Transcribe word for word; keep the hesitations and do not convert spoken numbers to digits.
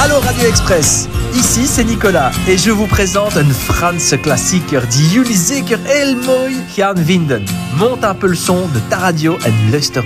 Allô Radio Express, ici c'est Nicolas et je vous présente un Franse klassieker die jullie zeker heel mooi gaan vinden. Monte un peu le son de ta radio en luister